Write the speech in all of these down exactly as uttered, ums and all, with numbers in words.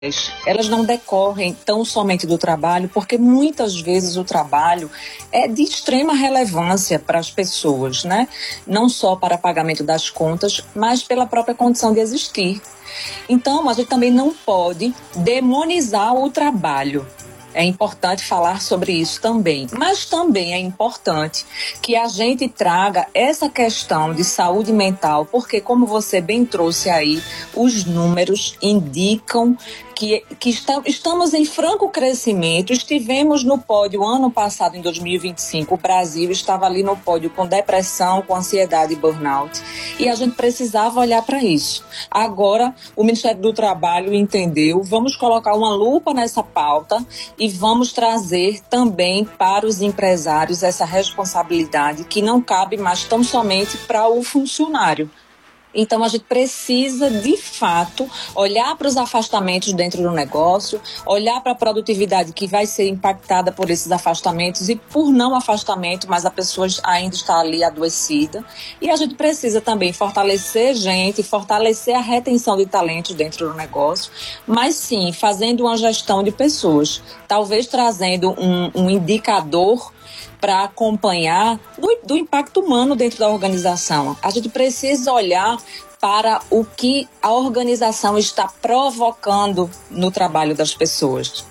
elas não decorrem tão somente do trabalho, porque muitas vezes o trabalho é de extrema relevância para as pessoas, né? Não só para pagamento das contas, mas pela própria condição de existir. Então, a gente também não pode demonizar o trabalho. É importante falar sobre isso também. Mas também é importante que a gente traga essa questão de saúde mental, porque, como você bem trouxe aí, os números indicam que, que está, estamos em franco crescimento. Estivemos no pódio ano passado, em dois mil e vinte e cinco, o Brasil estava ali no pódio com depressão, com ansiedade e burnout. E a gente precisava olhar para isso. Agora, o Ministério do Trabalho entendeu, vamos colocar uma lupa nessa pauta e vamos trazer também para os empresários essa responsabilidade que não cabe mais tão somente para o funcionário. Então, a gente precisa, de fato, olhar para os afastamentos dentro do negócio, olhar para a produtividade que vai ser impactada por esses afastamentos e por não afastamento, mas a pessoa ainda está ali adoecida. E a gente precisa também fortalecer gente, fortalecer a retenção de talentos dentro do negócio, mas sim, fazendo uma gestão de pessoas, talvez trazendo um, um indicador para acompanhar do, do impacto humano dentro da organização. A gente precisa olhar para o que a organização está provocando no trabalho das pessoas.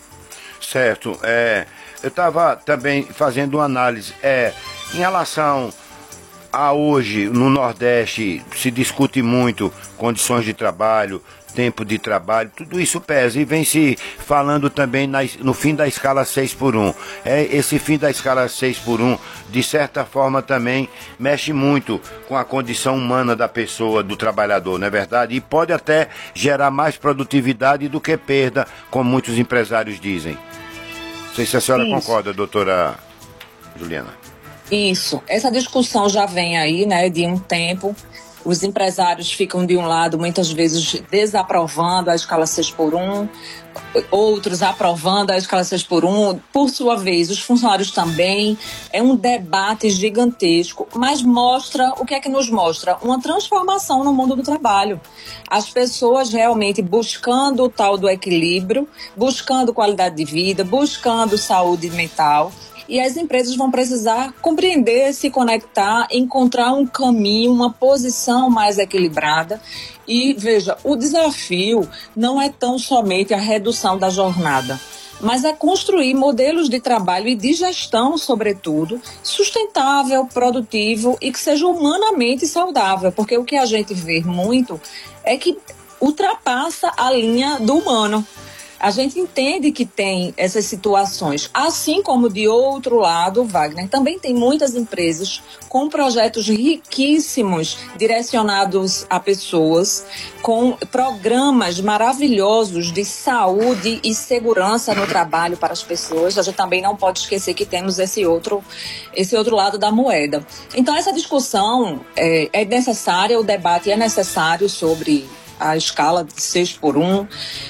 Certo. É, eu estava também fazendo uma análise. É, em relação a hoje, no Nordeste, se discute muito condições de trabalho, tempo de trabalho, tudo isso pesa e vem se falando também na, no fim da escala seis por um. É, esse fim da escala seis por um, de certa forma, também mexe muito com a condição humana da pessoa, do trabalhador, não é verdade? E pode até gerar mais produtividade do que perda, como muitos empresários dizem. Não sei se a senhora isso. concorda, doutora Juliana. Isso. Essa discussão já vem aí, né, de um tempo. Os empresários ficam de um lado, muitas vezes desaprovando a escala seis por um, outros aprovando a escala seis por um, por sua vez, os funcionários também. É um debate gigantesco, mas mostra, o que é que nos mostra? Uma transformação no mundo do trabalho. As pessoas realmente buscando o tal do equilíbrio, buscando qualidade de vida, buscando saúde mental. E as empresas vão precisar compreender, se conectar, encontrar um caminho, uma posição mais equilibrada. E, veja, o desafio não é tão somente a redução da jornada, mas é construir modelos de trabalho e de gestão, sobretudo, sustentável, produtivo e que seja humanamente saudável. Porque o que a gente vê muito é que ultrapassa a linha do humano. A gente entende que tem essas situações, assim como de outro lado, Wagner, também tem muitas empresas com projetos riquíssimos direcionados a pessoas, com programas maravilhosos de saúde e segurança no trabalho para as pessoas. A gente também não pode esquecer que temos esse outro, esse outro lado da moeda. Então, essa discussão é, é necessária, o debate é necessário sobre a escala de seis por um.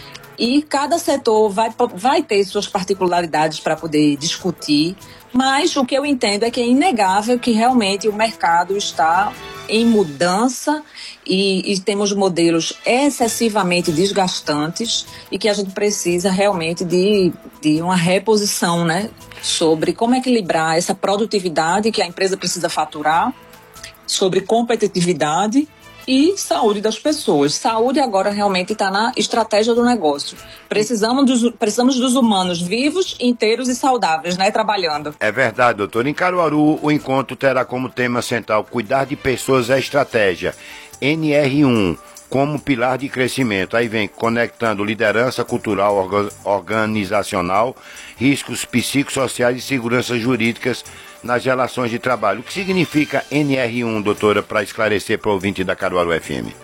E cada setor vai, vai ter suas particularidades para poder discutir, mas o que eu entendo é que é inegável que realmente o mercado está em mudança e, e temos modelos excessivamente desgastantes e que a gente precisa realmente de, de uma reposição, né, sobre como equilibrar essa produtividade que a empresa precisa faturar, sobre competitividade e saúde das pessoas. Saúde agora realmente está na estratégia do negócio. Precisamos dos, precisamos dos humanos vivos, inteiros e saudáveis, né? Trabalhando. É verdade, doutor. Em Caruaru, o encontro terá como tema central cuidar de pessoas é estratégia. N R um, como pilar de crescimento. Aí vem conectando liderança cultural, orga, organizacional, riscos psicossociais e seguranças jurídicas nas relações de trabalho. O que significa N R um, doutora, para esclarecer para o ouvinte da Caruaru F M?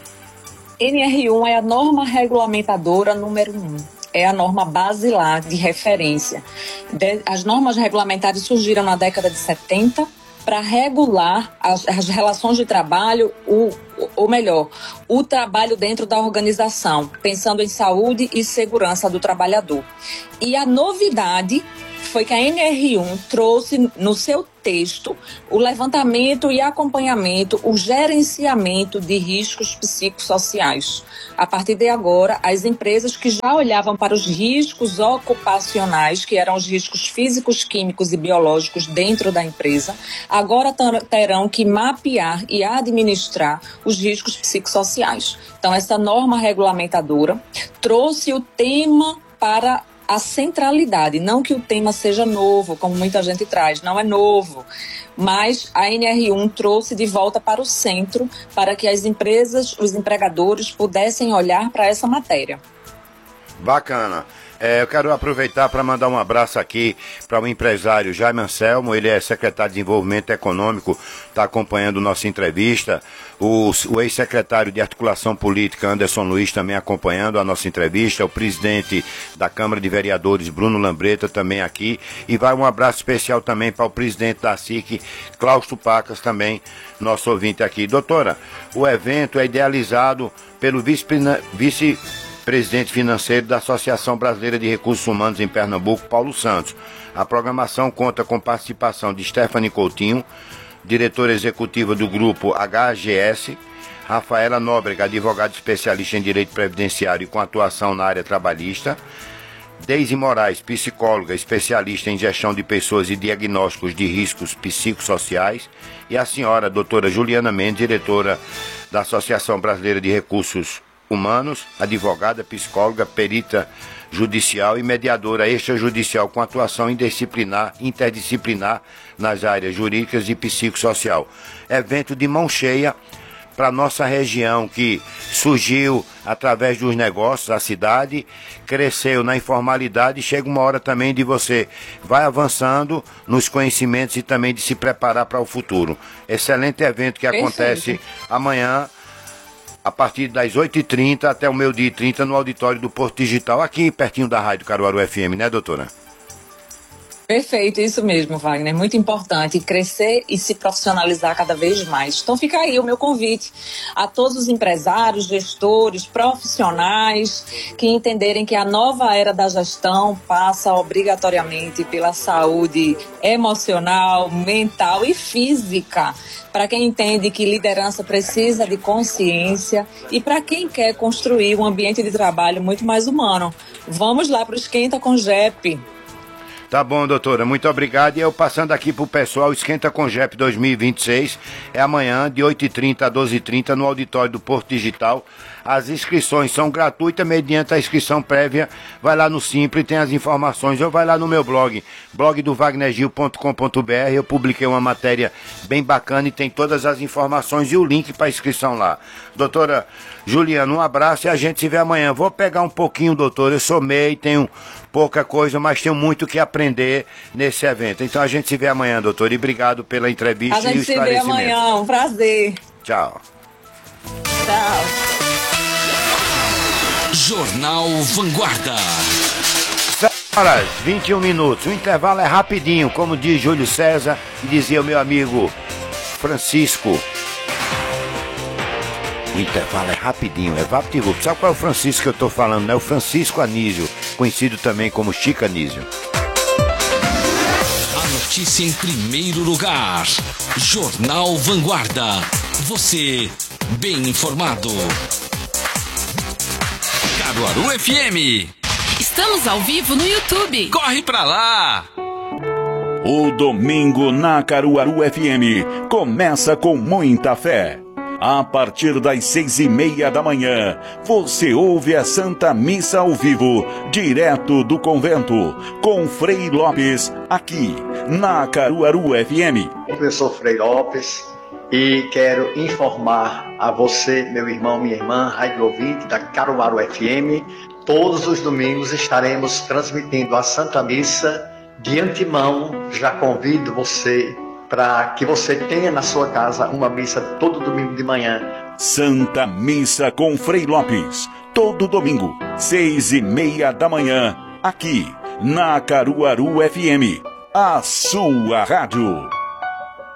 N R um é a norma regulamentadora número um. É a norma basilar de referência. As normas regulamentares surgiram na década de setenta para regular as, as relações de trabalho, o, ou melhor, o trabalho dentro da organização, pensando em saúde e segurança do trabalhador. E a novidade foi que a N R um trouxe no seu texto o levantamento e acompanhamento, o gerenciamento de riscos psicossociais. A partir de agora, as empresas que já olhavam para os riscos ocupacionais, que eram os riscos físicos, químicos e biológicos dentro da empresa, agora terão que mapear e administrar os riscos psicossociais. Então, essa norma regulamentadora trouxe o tema para a centralidade, não que o tema seja novo, como muita gente traz, não é novo, mas a N R um trouxe de volta para o centro para que as empresas, os empregadores pudessem olhar para essa matéria. Bacana. É, eu quero aproveitar para mandar um abraço aqui para o empresário Jaime Anselmo, ele é secretário de Desenvolvimento Econômico, está acompanhando nossa entrevista. O, o ex-secretário de Articulação Política, Anderson Luiz, também acompanhando a nossa entrevista. O presidente da Câmara de Vereadores, Bruno Lambreta, também aqui. E vai um abraço especial também para o presidente da S I C, Cláudio Pacas, também nosso ouvinte aqui. Doutora, o evento é idealizado pelo vice, vice presidente financeiro da Associação Brasileira de Recursos Humanos em Pernambuco, Paulo Santos. A programação conta com participação de Stephanie Coutinho, diretora executiva do grupo H G S, Rafaela Nóbrega, advogada especialista em direito previdenciário e com atuação na área trabalhista, Deise Moraes, psicóloga, especialista em gestão de pessoas e diagnósticos de riscos psicossociais, e a senhora doutora Juliana Mendes, diretora da Associação Brasileira de Recursos Humanos, advogada, psicóloga, perita judicial e mediadora extrajudicial com atuação indisciplinar, interdisciplinar nas áreas jurídicas e psicossocial. Evento de mão cheia para nossa região, que surgiu através dos negócios, a cidade cresceu na informalidade e chega uma hora também de você vai avançando nos conhecimentos e também de se preparar para o futuro. Excelente evento que acontece amanhã, a partir das oito e trinta até o meio-dia e trinta no auditório do Porto Digital, aqui pertinho da Rádio Caruaru F M, né, doutora? Perfeito, isso mesmo, Wagner. Muito importante crescer e se profissionalizar cada vez mais. Então fica aí o meu convite a todos os empresários, gestores, profissionais que entenderem que a nova era da gestão passa obrigatoriamente pela saúde emocional, mental e física. Para quem entende que liderança precisa de consciência e para quem quer construir um ambiente de trabalho muito mais humano. Vamos lá para o Esquenta com G E P. Tá bom, doutora, muito obrigado. E eu passando aqui pro pessoal, Esquenta com G E P dois mil e vinte e seis, é amanhã, de oito e trinta a doze e trinta, no auditório do Porto Digital. As inscrições são gratuitas, mediante a inscrição prévia. Vai lá no Simples, tem as informações, ou vai lá no meu blog, blog do wagner gil ponto com ponto b r. Eu publiquei uma matéria bem bacana e tem todas as informações e o link para inscrição lá. Doutora Juliana, um abraço e a gente se vê amanhã. Vou pegar um pouquinho, doutor, eu sou meio, tenho pouca coisa, mas tenho muito que aprender nesse evento. Então a gente se vê amanhã, doutor, e obrigado pela entrevista e o esclarecimento. A gente se vê amanhã, um prazer. Tchau. Tchau. Jornal Vanguarda. Horas, vinte e um minutos. O intervalo é rapidinho, como diz Júlio César e dizia o meu amigo Francisco. O intervalo é rapidinho, é vapt-vupt. Sabe qual é o Francisco que eu tô falando, né? O Francisco Anísio, conhecido também como Chico Anísio. A notícia em primeiro lugar. Jornal Vanguarda. Você bem informado. Caruaru F M. Estamos ao vivo no YouTube. Corre pra lá! O Domingo na Caruaru F M começa com muita fé. A partir das seis e meia da manhã, você ouve a Santa Missa ao vivo, direto do convento, com Frei Lopes, aqui na Caruaru F M. Eu sou Frei Lopes e quero informar a você, meu irmão, minha irmã, rádio ouvinte da Caruaru F M, todos os domingos estaremos transmitindo a Santa Missa. De antemão, já convido você para que você tenha na sua casa uma missa todo domingo de manhã. Santa Missa com Frei Lopes, todo domingo, seis e meia da manhã, aqui na Caruaru F M, a sua rádio.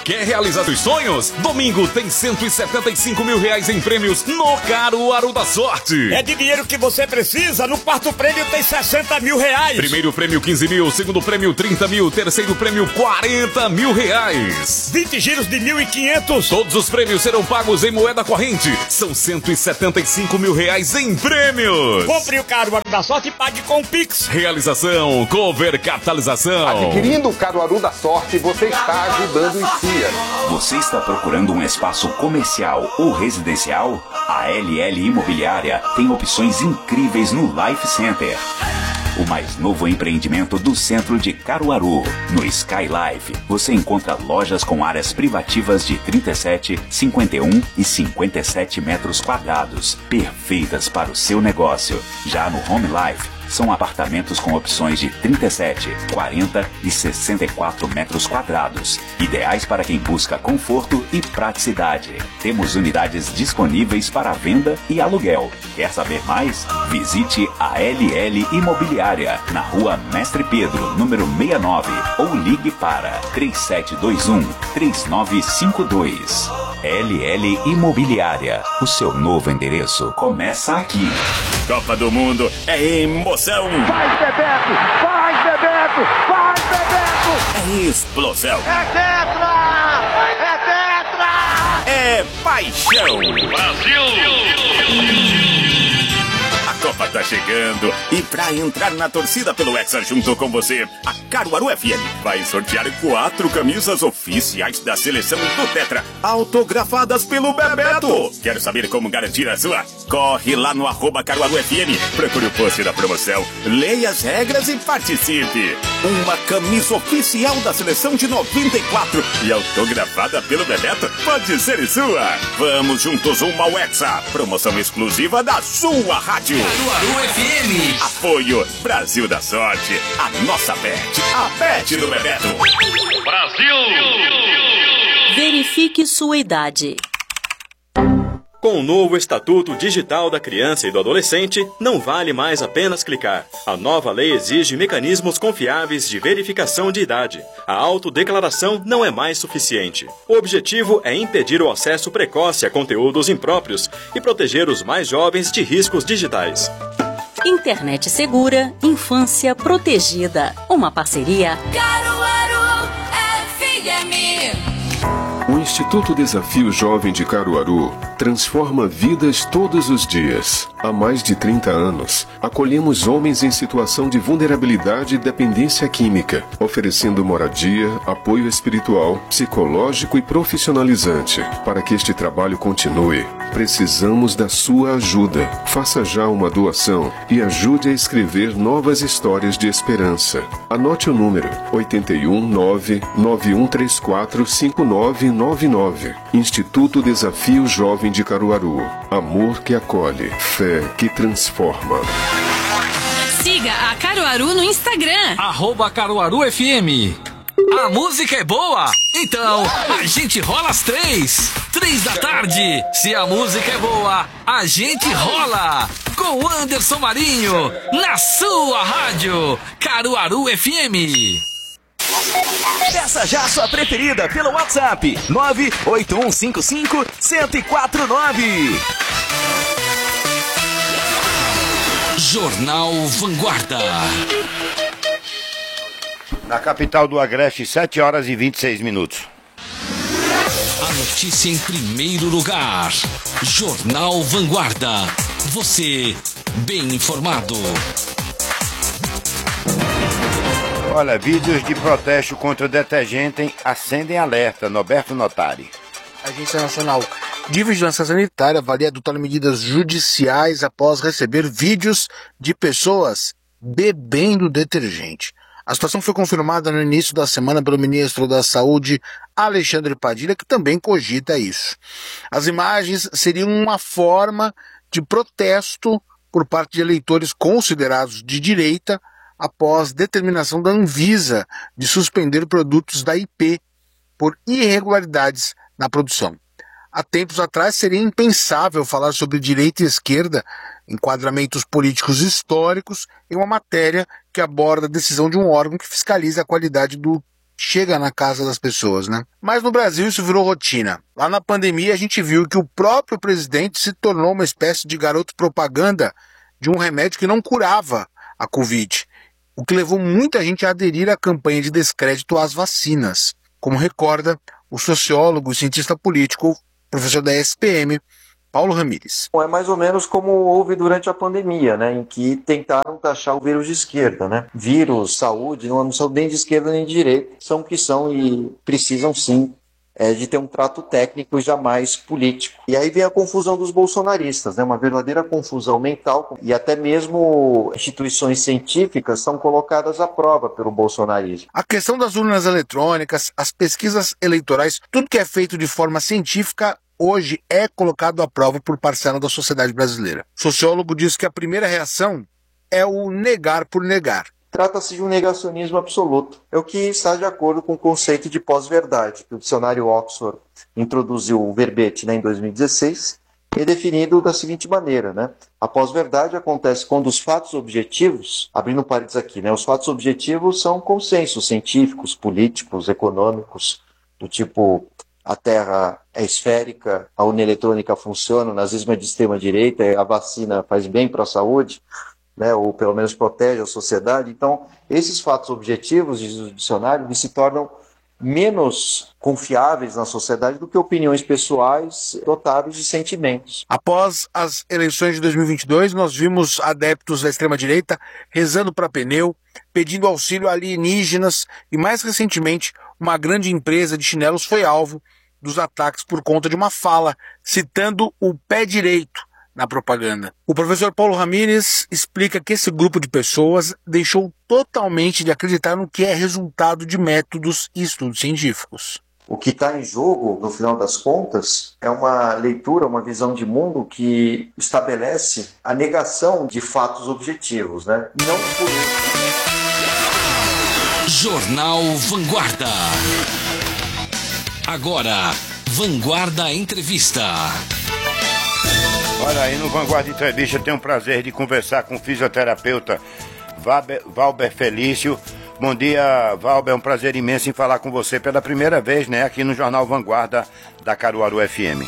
Quer realizar seus sonhos? Domingo tem cento e setenta e cinco mil reais em prêmios no Caruaru da Sorte. É de dinheiro que você precisa. No quarto prêmio tem sessenta mil reais. Primeiro prêmio quinze mil, segundo prêmio trinta mil, terceiro prêmio quarenta mil reais. vinte giros de mil e quinhentos. Todos os prêmios serão pagos em moeda corrente. São cento e setenta e cinco mil reais em prêmios. Compre o Caruaru da Sorte e pague com o Pix. Realização Cover Capitalização. Adquirindo o Caruaru da Sorte, você está ajudando o I C I A. Você está procurando um espaço comercial ou residencial? A L L Imobiliária tem opções incríveis no Life Center, o mais novo empreendimento do centro de Caruaru. No Sky Life, você encontra lojas com áreas privativas de trinta e sete, cinquenta e um e cinquenta e sete metros quadrados, perfeitas para o seu negócio. Já no Home Life, são apartamentos com opções de trinta e sete, quarenta e sessenta e quatro metros quadrados, ideais para quem busca conforto e praticidade. Temos unidades disponíveis para venda e aluguel. Quer saber mais? Visite a L L Imobiliária, na Rua Mestre Pedro, número sessenta e nove, ou ligue para três sete dois um, três nove cinco dois. L L Imobiliária, o seu novo endereço começa aqui. Copa do Mundo é emoção. Vai, Bebeto! Vai, Bebeto! Vai, Bebeto! É explosão. É tetra! É tetra! É paixão. Brasil! A Copa tá chegando e pra entrar na torcida pelo Hexa junto com você, a Caruaru F M vai sortear quatro camisas oficiais da seleção do Tetra, autografadas pelo Bebeto. Quer saber como garantir a sua? Corre lá no arroba Caruaru F M, procure o post da promoção, leia as regras e participe. Uma camisa oficial da seleção de noventa e quatro e autografada pelo Bebeto pode ser sua. Vamos juntos rumo ao Hexa, promoção exclusiva da sua rádio. Caruaru F M. Apoio Brasil da Sorte, a nossa bet, a bet do Bebeto. Brasil! Verifique sua idade. Com o novo Estatuto Digital da Criança e do Adolescente, não vale mais apenas clicar. A nova lei exige mecanismos confiáveis de verificação de idade. A autodeclaração não é mais suficiente. O objetivo é impedir o acesso precoce a conteúdos impróprios e proteger os mais jovens de riscos digitais. Internet segura, infância protegida. Uma parceria Caruaru F M. O Instituto Desafio Jovem de Caruaru transforma vidas todos os dias. Há mais de trinta anos, acolhemos homens em situação de vulnerabilidade e dependência química, oferecendo moradia, apoio espiritual, psicológico e profissionalizante. Para que este trabalho continue, precisamos da sua ajuda. Faça já uma doação e ajude a escrever novas histórias de esperança. Anote o número oito um nove, nove um três quatro, cinco nove nove nove. Instituto Desafio Jovem de Caruaru. Amor que acolhe, fé que transforma. Siga a Caruaru no Instagram. Arroba Caruaru F M. A música é boa? Então a gente rola às três. Três da tarde. Se a música é boa, a gente rola. Com Anderson Marinho, na sua rádio. Caruaru F M. Peça já a sua preferida pelo WhatsApp nove oito um cinco cinco, zero zero quatro nove. Jornal Vanguarda. Na capital do Agreste, sete horas e vinte e seis minutos. A notícia em primeiro lugar. Jornal Vanguarda. Você bem informado. Olha, vídeos de protesto contra detergente acendem alerta. Norberto Notari. A Agência Nacional de Vigilância Sanitária avalia adotar medidas judiciais após receber vídeos de pessoas bebendo detergente. A situação foi confirmada no início da semana pelo ministro da Saúde, Alexandre Padilha, que também cogita isso. As imagens seriam uma forma de protesto por parte de eleitores considerados de direita após determinação da Anvisa de suspender produtos da I P por irregularidades na produção. Há tempos atrás seria impensável falar sobre direita e esquerda, enquadramentos políticos históricos, em uma matéria que aborda a decisão de um órgão que fiscaliza a qualidade do chega na casa das pessoas, né? Mas no Brasil isso virou rotina. Lá na pandemia a gente viu que o próprio presidente se tornou uma espécie de garoto propaganda de um remédio que não curava a Covid, o que levou muita gente a aderir à campanha de descrédito às vacinas, como recorda o sociólogo e cientista político, professor da S P M, Paulo Ramires. É mais ou menos como houve durante a pandemia, né, em que tentaram taxar o vírus de esquerda, né? Vírus, saúde, não são nem de esquerda nem de direita, são o que são e precisam sim é, de ter um trato técnico e jamais político. E aí vem a confusão dos bolsonaristas, né? Uma verdadeira confusão mental, e até mesmo instituições científicas são colocadas à prova pelo bolsonarismo. A questão das urnas eletrônicas, as pesquisas eleitorais, tudo que é feito de forma científica hoje é colocado à prova por parcela da sociedade brasileira. O sociólogo diz que a primeira reação é o negar por negar. Trata-se de um negacionismo absoluto. É o que está de acordo com o conceito de pós-verdade, que o dicionário Oxford introduziu o verbete, né, em dois mil e dezesseis, e é definido da seguinte maneira, né? A pós-verdade acontece quando os fatos objetivos, abrindo parênteses aqui, né, os fatos objetivos são consensos científicos, políticos, econômicos, do tipo a Terra é esférica, a urna eletrônica funciona, o nazismo é de extrema-direita, a vacina faz bem para a saúde, né, ou pelo menos protege a sociedade. Então, esses fatos objetivos, diz o dicionário, eles se tornam menos confiáveis na sociedade do que opiniões pessoais dotáveis de sentimentos. Após as eleições de dois mil e vinte e dois, nós vimos adeptos da extrema-direita rezando para pneu, pedindo auxílio a alienígenas e, mais recentemente, uma grande empresa de chinelos foi alvo dos ataques por conta de uma fala citando o pé direito na propaganda. O professor Paulo Ramires explica que esse grupo de pessoas deixou totalmente de acreditar no que é resultado de métodos e estudos científicos. O que está em jogo, no final das contas, é uma leitura, uma visão de mundo que estabelece a negação de fatos objetivos, né? Não por... Jornal Vanguarda. Agora, Vanguarda Entrevista. Olha aí, no Vanguarda Entrevista eu tenho o prazer de conversar com o fisioterapeuta Valber Felício. Bom dia, Valber, é um prazer imenso em falar com você pela primeira vez, né, aqui no Jornal Vanguarda da Caruaru F M.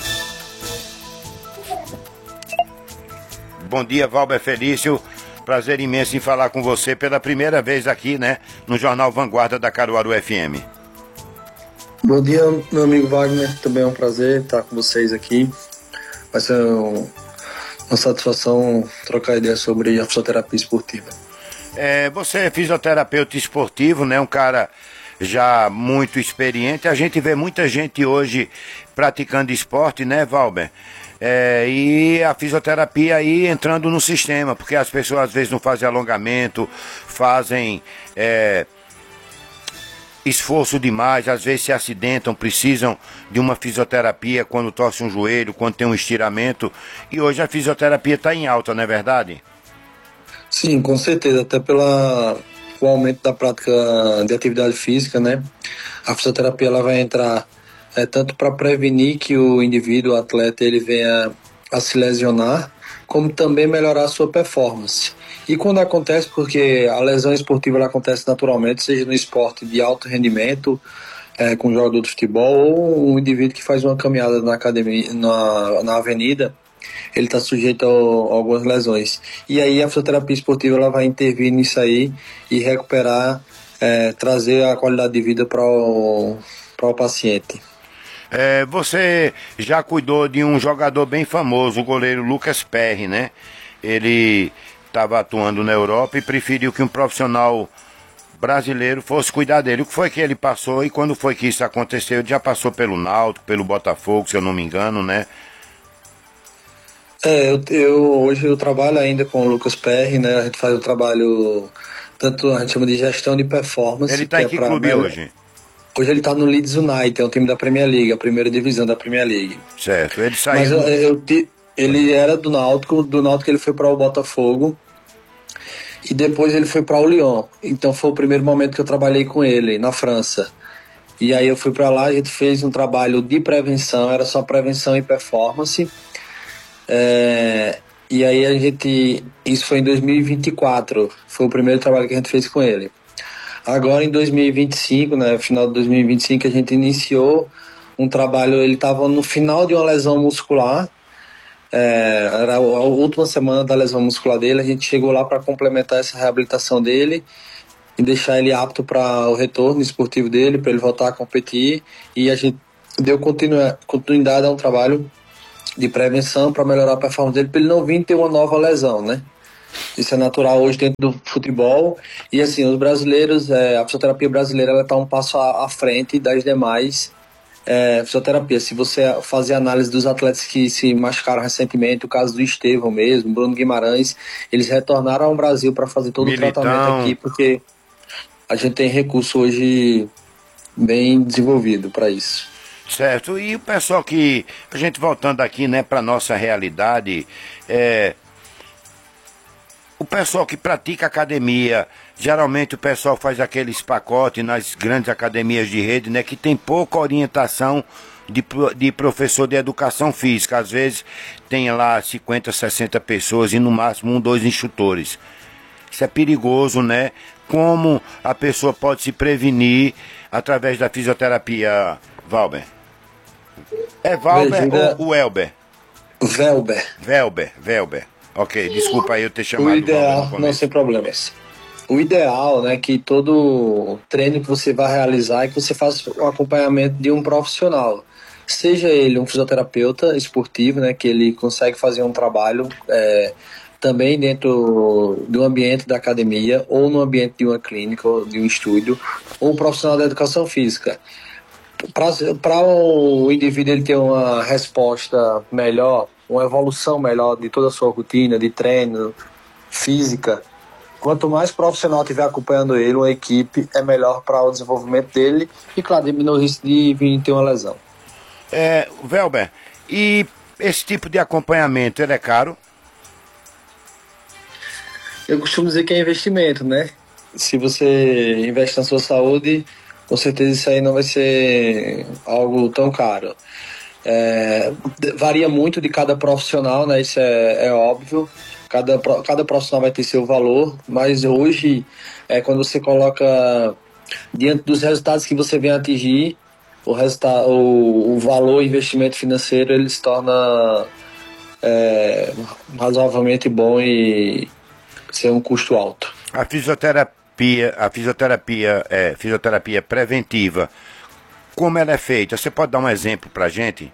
Bom dia, Valber Felício, prazer imenso em falar com você pela primeira vez aqui, né, no Jornal Vanguarda da Caruaru F M. Bom dia, meu amigo Wagner, também é um prazer estar com vocês aqui. Vai ser um, uma satisfação trocar ideia sobre a fisioterapia esportiva. É, você é fisioterapeuta esportivo, né? Um cara já muito experiente. A gente vê muita gente hoje praticando esporte, né, Valber? É, e a fisioterapia aí entrando no sistema, porque as pessoas às vezes não fazem alongamento, fazem é, esforço demais, às vezes se acidentam, precisam de uma fisioterapia quando torce um joelho, quando tem um estiramento. E hoje a fisioterapia está em alta, não é verdade? Sim, com certeza, até pela o aumento da prática de atividade física, né? A fisioterapia ela vai entrar é, tanto para prevenir que o indivíduo, o atleta, ele venha a se lesionar, como também melhorar a sua performance. E quando acontece, porque a lesão esportiva ela acontece naturalmente, seja no esporte de alto rendimento, é, com um jogador de futebol, ou um indivíduo que faz uma caminhada na academia, na, na avenida, ele está sujeito a, a algumas lesões. E aí a fisioterapia esportiva ela vai intervir nisso aí e recuperar, é, trazer a qualidade de vida para o, para o paciente. É, você já cuidou de um jogador bem famoso, o goleiro Lucas Perry, né? Ele estava atuando na Europa e preferiu que um profissional brasileiro fosse cuidar dele. O que foi que ele passou e quando foi que isso aconteceu? Ele já passou pelo Náutico, pelo Botafogo, se eu não me engano, né? É, eu, eu hoje eu trabalho ainda com o Lucas Perry, né? A gente faz o trabalho, tanto a gente chama de gestão de performance. Ele está em que, que clube pra... hoje? Hoje ele está no Leeds United, é um time da Premier League, a primeira divisão da Premier League. Certo, ele saiu... Mas eu, eu, ele era do Náutico, do Náutico ele foi para o Botafogo e depois ele foi para o Lyon. Então foi o primeiro momento que eu trabalhei com ele, na França. E aí eu fui para lá, a gente fez um trabalho de prevenção, era só prevenção e performance. É, e aí a gente, isso foi em dois mil e vinte e quatro, foi o primeiro trabalho que a gente fez com ele. Agora em dois mil e vinte e cinco, né, final de dois mil e vinte e cinco, a gente iniciou um trabalho. Ele estava no final de uma lesão muscular, é, era a última semana da lesão muscular dele. A gente chegou lá para complementar essa reabilitação dele e deixar ele apto para o retorno esportivo dele, para ele voltar a competir. E a gente deu continua, continuidade a um trabalho de prevenção para melhorar a performance dele, para ele não vir ter uma nova lesão, né? Isso é natural hoje dentro do futebol. E assim, os brasileiros, é, a fisioterapia brasileira está um passo à, à frente das demais é, fisioterapia. Se você fazer análise dos atletas que se machucaram recentemente, o caso do Estevão mesmo, Bruno Guimarães, eles retornaram ao Brasil para fazer todo Militão. o tratamento aqui, porque a gente tem recurso hoje bem desenvolvido para isso. Certo, e o pessoal que, a gente voltando aqui, né, para nossa realidade, é, o pessoal que pratica academia, geralmente o pessoal faz aqueles pacotes nas grandes academias de rede, né, que tem pouca orientação de, de professor de educação física. Às vezes tem lá cinquenta, sessenta pessoas e no máximo um, dois instrutores. Isso é perigoso, né? Como a pessoa pode se prevenir através da fisioterapia, Valber? É Valber Veja, ou o Elber? Velber. Velber, Velber. Ok, desculpa aí eu ter chamado o ideal, Valber no não, sem problemas. O ideal, né, que todo treino que você vai realizar é que você faça o acompanhamento de um profissional. Seja ele um fisioterapeuta esportivo, né, que ele consegue fazer um trabalho é, também dentro do ambiente da academia, ou no ambiente de uma clínica, ou de um estúdio, ou um profissional da educação física. Para o indivíduo ele ter uma resposta melhor, uma evolução melhor de toda a sua rotina de treino, física, quanto mais profissional estiver acompanhando ele, uma equipe, é melhor para o desenvolvimento dele e, claro, diminui o risco de vir ter uma lesão. É, Velber, e esse tipo de acompanhamento, ele é caro? Eu costumo dizer que é investimento, né? Se você investe na sua saúde, com certeza isso aí não vai ser algo tão caro. É, varia muito de cada profissional, né? Isso é, é óbvio. Cada, cada profissional vai ter seu valor, mas hoje, é, quando você coloca diante dos resultados que você vem atingir, o, resultado, o, o valor, o investimento financeiro, ele se torna é, razoavelmente bom e ser um custo alto. A fisioterapia, a fisioterapia, é, fisioterapia preventiva, como ela é feita? Você pode dar um exemplo pra gente?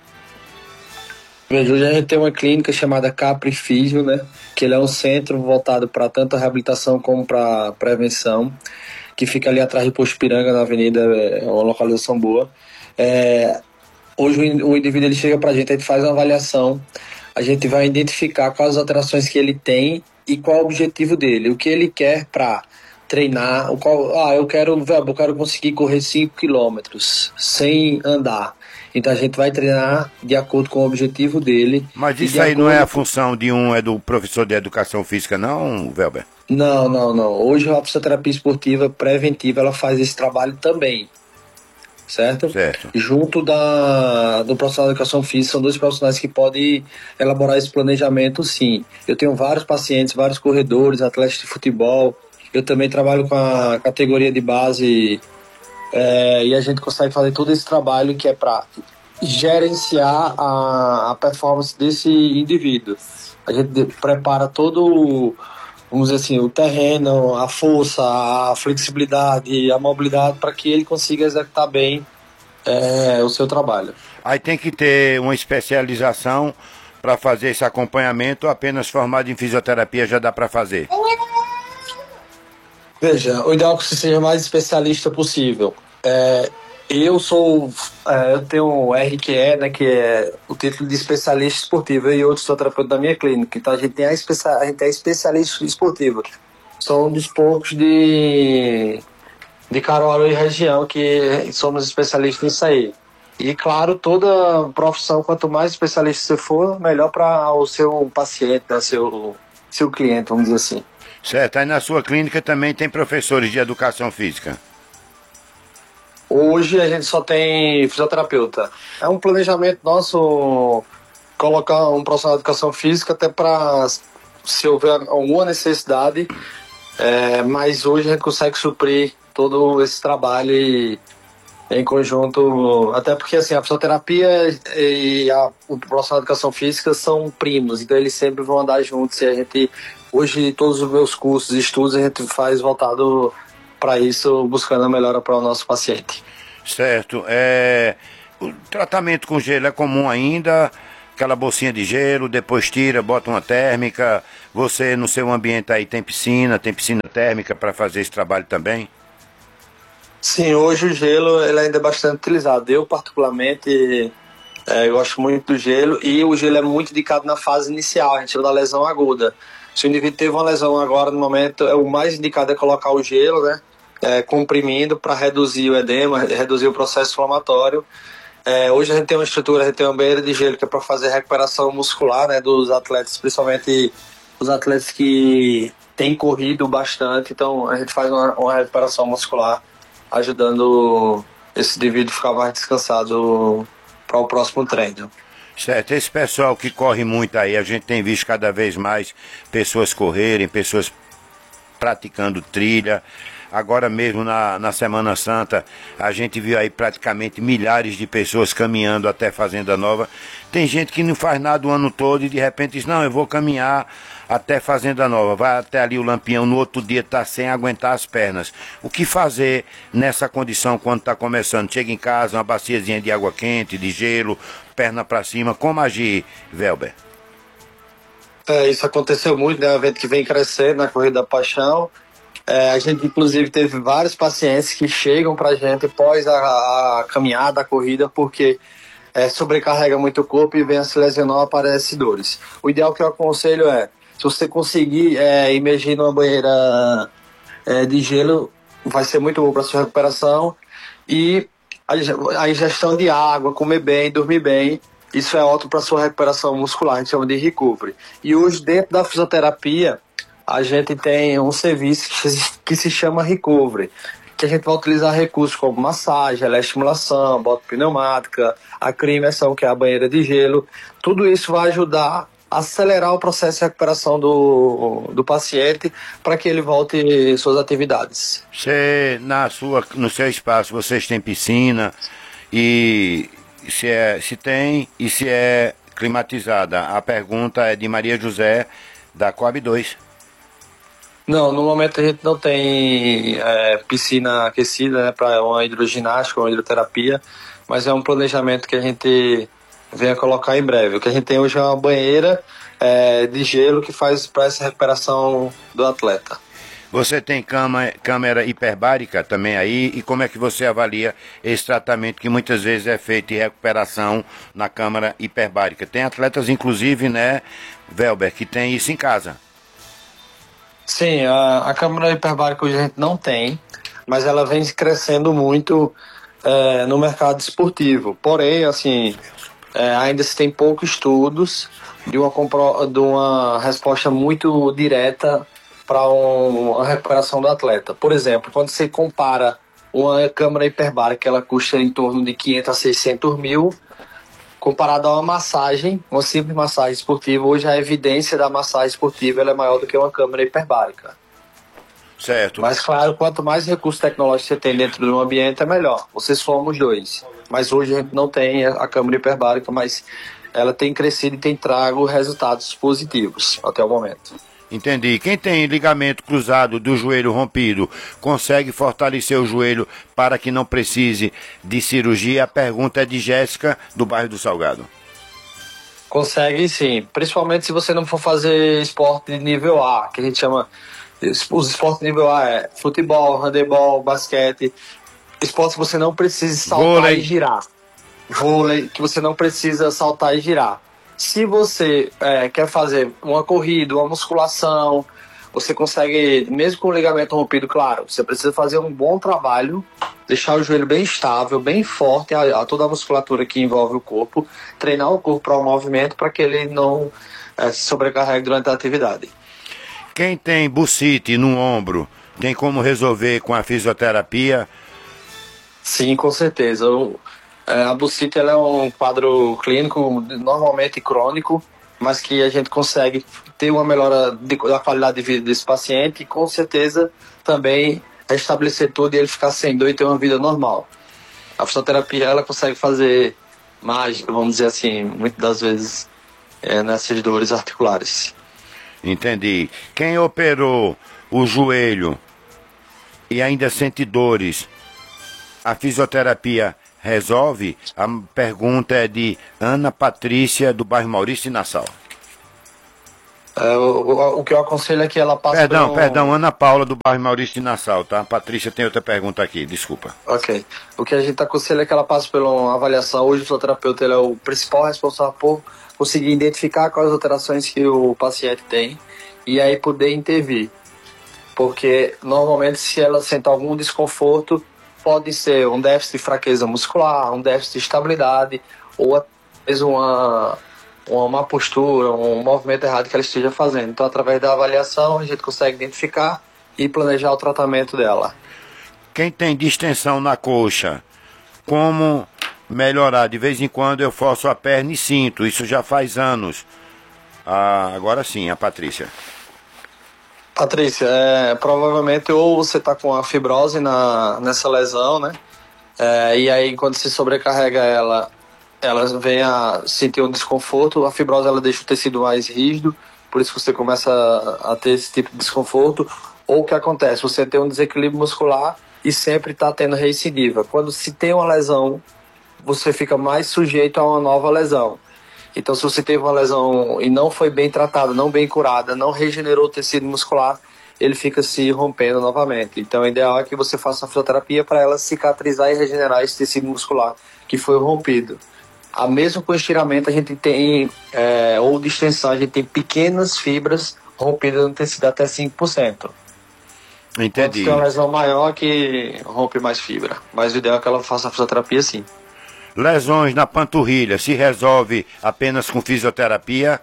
Veja, hoje a gente tem uma clínica chamada Capri Físio, né? Que ele é um centro voltado para tanto a reabilitação como para prevenção, que fica ali atrás de Posto Piranga, na avenida, é uma localização boa. É, hoje o indivíduo ele chega pra gente, a gente faz uma avaliação, a gente vai identificar quais as alterações que ele tem e qual o objetivo dele, o que ele quer para treinar, o qual, ah, eu quero, eu quero conseguir correr cinco quilômetros sem andar. Então a gente vai treinar de acordo com o objetivo dele. Mas isso aí não é a função de um, é do professor de educação física não, Velber? Não, não, não. Hoje a fisioterapia esportiva preventiva, ela faz esse trabalho também. Certo? Certo. Junto da, do profissional de educação física, são dois profissionais que podem elaborar esse planejamento, sim. Eu tenho vários pacientes, vários corredores, atletas de futebol. Eu também trabalho com a categoria de base é, e a gente consegue fazer todo esse trabalho que é para gerenciar a, a performance desse indivíduo. A gente prepara todo, vamos dizer assim, o terreno, a força, a flexibilidade, a mobilidade para que ele consiga executar bem é, o seu trabalho. Aí tem que ter uma especialização para fazer esse acompanhamento, ou apenas formado em fisioterapia já dá para fazer? Veja, o ideal é que você seja o mais especialista possível. É, eu sou, é, eu tenho o R Q E, né, que é o título de especialista esportivo, eu e outro fisioterapeuta da minha clínica. Então a gente tem a, especia, a gente é especialista esportivo. Sou um dos poucos de, de Caruaru e região que somos especialistas nisso aí. E claro, toda profissão, quanto mais especialista você for, melhor para o seu paciente, né, seu, seu cliente, vamos dizer assim. Certo, aí na sua clínica também tem professores de educação física? Hoje a gente só tem fisioterapeuta. É um planejamento nosso colocar um profissional de educação física até para, se houver alguma necessidade, É, mas hoje a gente consegue suprir todo esse trabalho e, em conjunto, até porque assim, a fisioterapia e a, o profissional de educação física são primos, então eles sempre vão andar juntos. E a gente, hoje, todos os meus cursos e estudos a gente faz voltado para isso, buscando a melhora para o nosso paciente. Certo. É, o tratamento com gelo é comum ainda? Aquela bolsinha de gelo, depois tira, bota uma térmica. Você no seu ambiente aí tem piscina, tem piscina térmica para fazer esse trabalho também? Sim, hoje o gelo ele ainda é bastante utilizado. Eu, particularmente, é, eu gosto muito do gelo, e o gelo é muito indicado na fase inicial, a gente chama da lesão aguda. Se o indivíduo teve uma lesão agora, no momento, é o mais indicado é colocar o gelo, né, é, comprimindo para reduzir o edema, reduzir o processo inflamatório. É, hoje a gente tem uma estrutura, a gente tem uma banheira de gelo que é para fazer recuperação muscular, né, dos atletas, principalmente os atletas que têm corrido bastante, então a gente faz uma, uma recuperação muscular, ajudando esse indivíduo a ficar mais descansado para o próximo treino. Certo, esse pessoal que corre muito aí, a gente tem visto cada vez mais pessoas correrem, pessoas praticando trilha. Agora mesmo na, na Semana Santa, a gente viu aí praticamente milhares de pessoas caminhando até Fazenda Nova. Tem gente que não faz nada o ano todo e de repente diz, não, eu vou caminhar até Fazenda Nova, vai até ali o Lampião, no outro dia está sem aguentar as pernas. O que fazer nessa condição quando está começando? Chega em casa, uma baciazinha de água quente, de gelo, perna para cima, como agir, Velber? É, isso aconteceu muito, né? É um evento que vem crescendo na Corrida da Paixão. É, a gente, inclusive, teve vários pacientes que chegam para a gente após a, a caminhada, a corrida, porque é, sobrecarrega muito o corpo e vem a se lesionar, aparece dores. O ideal que eu aconselho é, se você conseguir é, imergir numa banheira é, de gelo, vai ser muito bom para sua recuperação. E a, a ingestão de água, comer bem, dormir bem, isso é ótimo para sua recuperação muscular, a gente chama de recovery. E hoje, dentro da fisioterapia, a gente tem um serviço que se chama recovery, que a gente vai utilizar recursos como massagem, eletroestimulação, bota pneumática, a crioimersão, que é a banheira de gelo. Tudo isso vai ajudar a acelerar o processo de recuperação do, do paciente para que ele volte às suas atividades. Você, na sua, no seu espaço, vocês têm piscina e se, é, se tem e se é climatizada? A pergunta é de Maria José, da Coab dois. Não, no momento a gente não tem é, piscina aquecida, né, para uma hidroginástica, uma hidroterapia, mas é um planejamento que a gente vem a colocar em breve. O que a gente tem hoje é uma banheira é, de gelo que faz para essa recuperação do atleta. Você tem cama, câmera hiperbárica também aí, e como é que você avalia esse tratamento que muitas vezes é feito em recuperação na câmara hiperbárica? Tem atletas, inclusive, né, Velber, que tem isso em casa. Sim, a, a câmara hiperbárica hoje a gente não tem, mas ela vem crescendo muito é, no mercado esportivo. Porém, assim, é, ainda se tem poucos estudos de uma, compro, de uma resposta muito direta para um, uma recuperação do atleta. Por exemplo, quando você compara uma câmara hiperbárica, ela custa em torno de quinhentos a seiscentos mil, comparado a uma massagem, uma simples massagem esportiva. Hoje a evidência da massagem esportiva ela é maior do que uma câmara hiperbárica. Certo. Mas claro, quanto mais recursos tecnológicos você tem dentro de um ambiente, é melhor. Você soma os dois. Mas hoje a gente não tem a câmara hiperbárica, mas ela tem crescido e tem trago resultados positivos até o momento. Entendi. Quem tem ligamento cruzado do joelho rompido consegue fortalecer o joelho para que não precise de cirurgia? A pergunta é de Jéssica, do bairro do Salgado. Consegue sim, principalmente se você não for fazer esporte de nível A, que a gente chama, os esportes de nível A é futebol, handebol, basquete, esportes que você não precisa saltar Vôlei. e girar. Vôlei, que você não precisa saltar e girar. Se você é, quer fazer uma corrida, uma musculação, você consegue, mesmo com o ligamento rompido, claro, você precisa fazer um bom trabalho, deixar o joelho bem estável, bem forte, a, a toda a musculatura que envolve o corpo, treinar o corpo para o movimento para que ele não é, se sobrecarregue durante a atividade. Quem tem bursite no ombro, tem como resolver com a fisioterapia? Sim, com certeza. O, é, a bursite ela é um quadro clínico normalmente crônico, mas que a gente consegue ter uma melhora de, da qualidade de vida desse paciente e com certeza também restabelecer tudo e ele ficar sem dor e ter uma vida normal. A fisioterapia ela consegue fazer mágica, vamos dizer assim, muitas das vezes é, nessas dores articulares. Entendi. Quem operou o joelho e ainda sente dores, a fisioterapia resolve? A pergunta é de Ana Patrícia, do bairro Maurício de Nassau. É, o, o, o que eu aconselho é que ela passe Perdão, por um... perdão, Ana Paula, do bairro Maurício de Nassau, tá? Patrícia tem outra pergunta aqui, desculpa. Ok. O que a gente aconselha é que ela passe por uma avaliação. Hoje o fisioterapeuta ele é o principal responsável por conseguir identificar quais alterações que o paciente tem e aí poder intervir. Porque normalmente se ela sente algum desconforto, pode ser um déficit de fraqueza muscular, um déficit de estabilidade ou até mesmo uma... uma má postura, um movimento errado que ela esteja fazendo. Então, através da avaliação, a gente consegue identificar e planejar o tratamento dela. Quem tem distensão na coxa, como melhorar? De vez em quando eu forço a perna e sinto, isso já faz anos. Ah, agora sim, a Patrícia. Patrícia, é, provavelmente ou você está com a fibrose na, nessa lesão, né? É, e aí, quando se sobrecarrega ela, ela vem a sentir um desconforto, a fibrose ela deixa o tecido mais rígido, por isso que você começa a, a ter esse tipo de desconforto. Ou o que acontece? Você tem um desequilíbrio muscular e sempre está tendo recidiva. Quando se tem uma lesão, você fica mais sujeito a uma nova lesão. Então, se você teve uma lesão e não foi bem tratada, não bem curada, não regenerou o tecido muscular, ele fica se rompendo novamente. Então, o ideal é que você faça a fisioterapia para ela cicatrizar e regenerar esse tecido muscular que foi rompido. A mesmo com estiramento, a gente tem, é, ou distensão, a gente tem pequenas fibras rompidas no tecido até cinco por cento. Entendi. Tem uma lesão maior que rompe mais fibra. Mas o ideal é que ela faça a fisioterapia sim. Lesões na panturrilha, se resolve apenas com fisioterapia?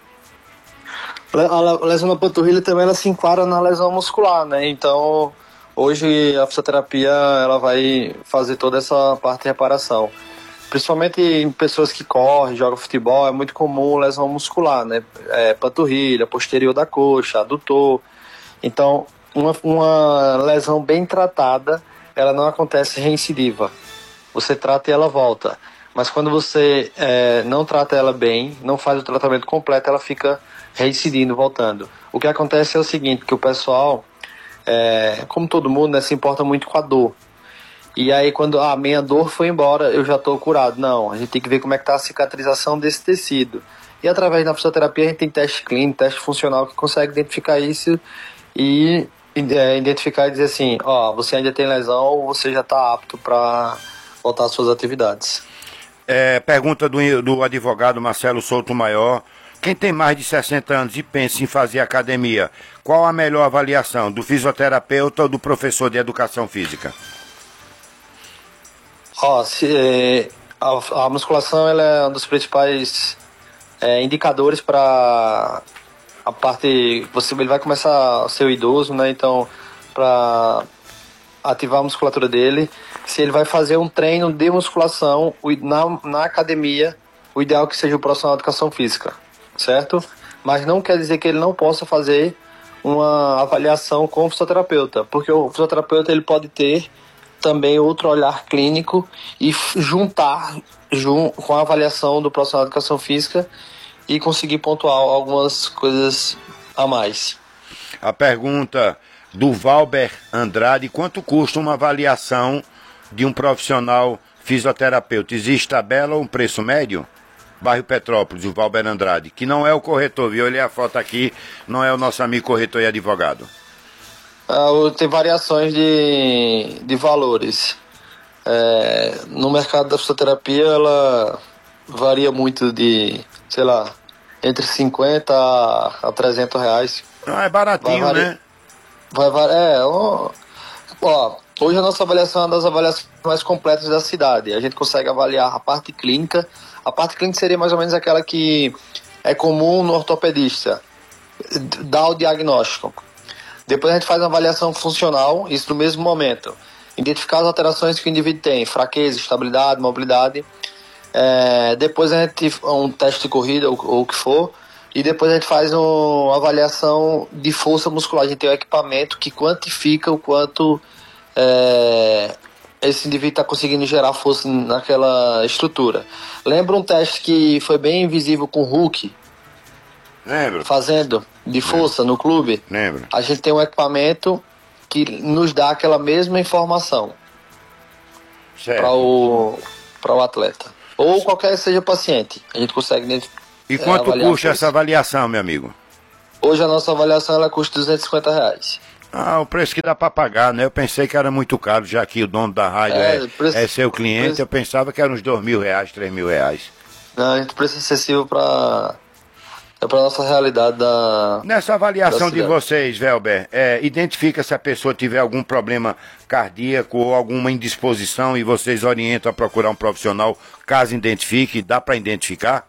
A lesão na panturrilha também ela se enquadra na lesão muscular, né? Então, hoje a fisioterapia ela vai fazer toda essa parte de reparação. Principalmente em pessoas que correm, jogam futebol, é muito comum lesão muscular, né? É, panturrilha, posterior da coxa, adutor. Então, uma, uma lesão bem tratada, ela não acontece reincidiva. Você trata e ela volta. Mas quando você é, não trata ela bem, não faz o tratamento completo, ela fica reincidindo, voltando. O que acontece é o seguinte, que o pessoal, é, como todo mundo, né, se importa muito com a dor. E aí quando a ah, minha dor foi embora, eu já estou curado. Não, a gente tem que ver como é que está a cicatrização desse tecido. E através da fisioterapia a gente tem teste clínico, teste funcional que consegue identificar isso e é, identificar e dizer assim, ó, você ainda tem lesão ou você já está apto para voltar às suas atividades. É, pergunta do, do advogado Marcelo Souto Maior. Quem tem mais de sessenta anos e pensa em fazer academia, qual a melhor avaliação, do fisioterapeuta ou do professor de educação física? Ó, se, a, a musculação ela é um dos principais é, indicadores para a parte... Você, ele vai começar a ser idoso, né? Então, para ativar a musculatura dele, se ele vai fazer um treino de musculação na, na academia, o ideal é que seja o profissional de educação física, certo? Mas não quer dizer que ele não possa fazer uma avaliação com o fisioterapeuta, porque o fisioterapeuta ele pode ter também outro olhar clínico e juntar jun, com a avaliação do profissional de educação física e conseguir pontuar algumas coisas a mais. A pergunta do Valber Andrade, quanto custa uma avaliação de um profissional fisioterapeuta? Existe tabela ou um preço médio? Bairro Petrópolis, o Valber Andrade, que não é o corretor, viu? Eu olhei a foto aqui, não é o nosso amigo corretor e advogado. Ah, tem variações de, de valores. É, no mercado da fisioterapia, ela varia muito de, sei lá, entre cinquenta a trezentos reais. Ah, é baratinho, vai né? Vai variar, é, ó, ó, hoje a nossa avaliação é uma das avaliações mais completas da cidade. A gente consegue avaliar a parte clínica. A parte clínica seria mais ou menos aquela que é comum no ortopedista, dá o diagnóstico. Depois a gente faz uma avaliação funcional, isso no mesmo momento. Identificar as alterações que o indivíduo tem, fraqueza, estabilidade, mobilidade. É, depois a gente, um teste de corrida ou o que for, E depois a gente faz um, uma avaliação de força muscular. A gente tem um equipamento que quantifica o quanto é, esse indivíduo está conseguindo gerar força naquela estrutura. Lembra um teste que foi bem visível com o Hulk? Lembro. Fazendo de força Lembro. no clube? Lembro. A gente tem um equipamento que nos dá aquela mesma informação para o, para o atleta. Ou qualquer seja o paciente. A gente consegue... E quanto é, custa essa avaliação, meu amigo? Hoje a nossa avaliação ela custa duzentos e cinquenta reais. Ah, o preço que dá para pagar, né? Eu pensei que era muito caro, já que o dono da rádio é, é, preço, é seu cliente, preço... eu pensava que era uns dois mil reais, três mil reais. Não, a gente preço acessível para é para nossa realidade da... Nessa avaliação de vocês, Velber, é, identifica se a pessoa tiver algum problema cardíaco ou alguma indisposição e vocês orientam a procurar um profissional, caso identifique, dá para identificar?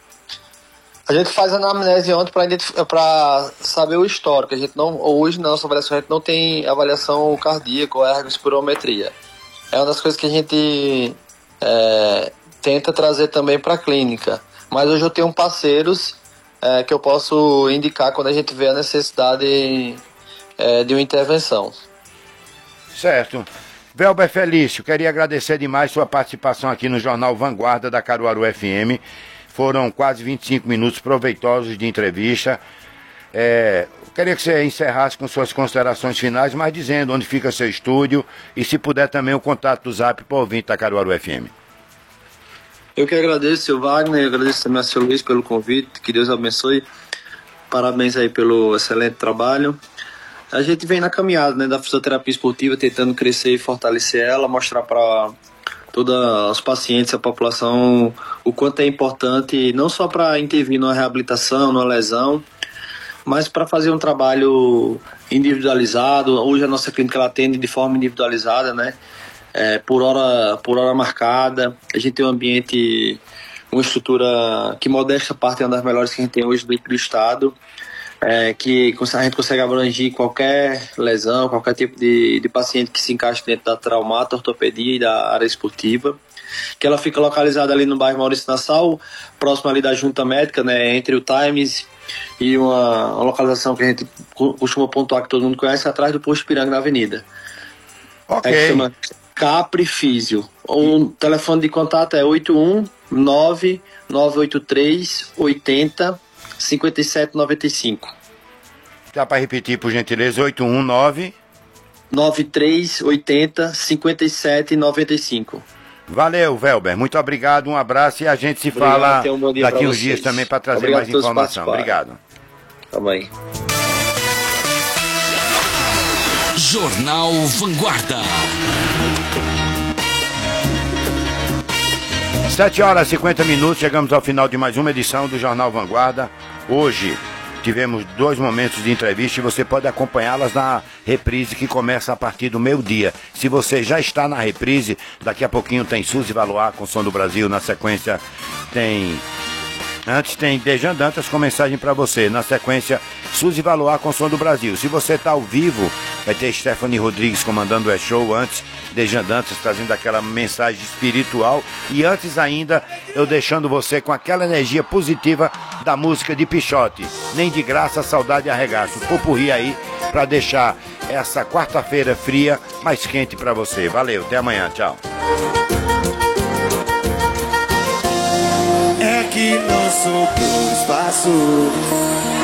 A gente faz anamnese ontem para saber o histórico. A gente não, hoje na nossa avaliação a gente não tem avaliação cardíaca ou ergospirometria. É uma das coisas que a gente é, tenta trazer também para a clínica. Mas hoje eu tenho parceiros é, que eu posso indicar quando a gente vê a necessidade é, de uma intervenção. Certo. Velber Felício, queria agradecer demais sua participação aqui no Jornal Vanguarda da Caruaru F M. Foram quase vinte e cinco minutos proveitosos de entrevista. É, queria que você encerrasse com suas considerações finais, mas dizendo onde fica seu estúdio e se puder também o contato do Zap para o ouvinte da Caruaru F M. Eu que agradeço, seu Wagner, agradeço também ao seu Luiz pelo convite, que Deus abençoe. Parabéns aí pelo excelente trabalho. A gente vem na caminhada, né, da fisioterapia esportiva, tentando crescer e fortalecer ela, mostrar para todos os pacientes, a população, o quanto é importante, não só para intervir numa reabilitação, numa lesão, mas para fazer um trabalho individualizado. Hoje a nossa clínica ela atende de forma individualizada, né? É, por hora, por hora marcada. A gente tem um ambiente, uma estrutura que, modesta parte, é uma das melhores que a gente tem hoje dentro do estado. É, que a gente consegue abranger qualquer lesão, qualquer tipo de, de paciente que se encaixe dentro da traumato, ortopedia e da área esportiva, que ela fica localizada ali no bairro Maurício Nassau, próximo ali da Junta Médica, né, entre o Times e uma, uma localização que a gente costuma pontuar, que todo mundo conhece, atrás do posto Piranga na Avenida. Ok. É que se chama Capri Físio. O telefone de contato é oito um nove nove oito três oito zero cinquenta e sete noventa e cinco. Dá para repetir, por gentileza? oito um nove nove três oito zero cinquenta e sete noventa e cinco. Valeu, Velber. Muito obrigado, um abraço e a gente se obrigado, fala um daqui uns dias também para trazer obrigado mais informação. Obrigado. Também. Jornal Vanguarda. sete horas e cinquenta minutos, chegamos ao final de mais uma edição do Jornal Vanguarda. Hoje tivemos dois momentos de entrevista e você pode acompanhá-las na reprise que começa a partir do meio-dia. Se você já está na reprise, daqui a pouquinho tem Suzy Valois com Som do Brasil, na sequência tem... Antes tem Dejan Dantas com mensagem para você. Na sequência, Suzy Valois com Som do Brasil. Se você está ao vivo, vai ter Stephanie Rodrigues comandando o E-Show. Antes, Dejan Dantas trazendo aquela mensagem espiritual. E antes ainda, eu deixando você com aquela energia positiva da música de Pichote. Nem de graça, saudade e arregaço. Popurri aí para deixar essa quarta-feira fria, mais quente para você. Valeu, até amanhã, tchau. É que não sou pro espaço.